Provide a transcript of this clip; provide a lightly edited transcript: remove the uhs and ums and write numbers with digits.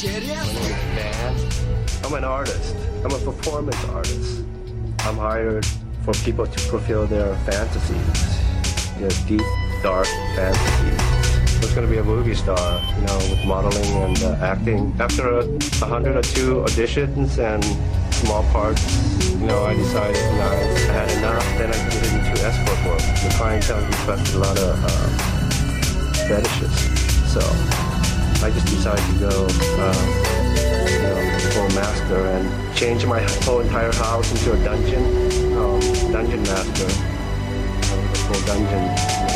serious? My name is Van. I'm an artist. I'm a performance artist. I'm hired for people to fulfill their fantasies, their deep, dark fantasies. I was going to be a movie star, with modeling and acting. After 100 or 2 auditions and small parts, I decided I had enough. Then I get into escort work. The clientele requested a lot of fetishes, so I just decided to go, full master and change my whole entire house into a dungeon master, a full dungeon.